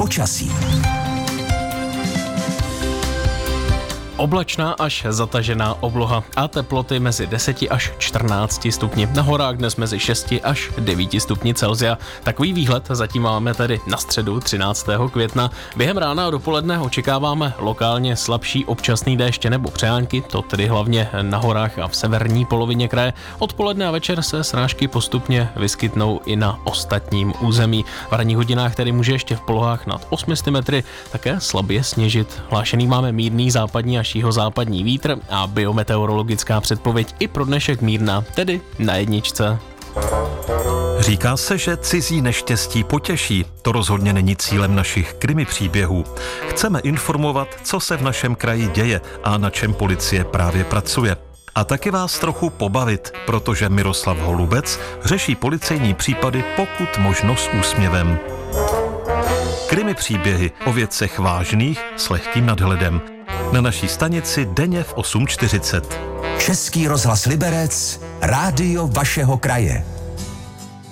Počasí. Oblačná až zatažená obloha a teploty mezi 10 až 14 stupni. Na horách dnes mezi 6 až 9 stupni Celsia. Takový výhled zatím máme tedy na středu 13. května. Během rána a dopoledne očekáváme lokálně slabší občasný déšť nebo přejánky, to tedy hlavně na horách a v severní polovině kraje. Odpoledne a večer se srážky postupně vyskytnou i na ostatním území. V ranních hodinách tedy může ještě v polohách nad 800 metry také slabě sněžit. Hlášený máme mírný západní až jihozápadní vítr a biometeorologická předpověď i pro dnešek mírná, tedy na jedničce. Říká se, že cizí neštěstí potěší. To rozhodně není cílem našich krimi příběhů. Chceme informovat, co se v našem kraji děje a na čem policie právě pracuje. A taky vás trochu pobavit, protože Miroslav Holubec řeší policejní případy pokud možno s úsměvem. Krimi příběhy o věcech vážných s lehkým nadhledem. Na naší stanici denně v 8:40. Český rozhlas Liberec, rádio vašeho kraje.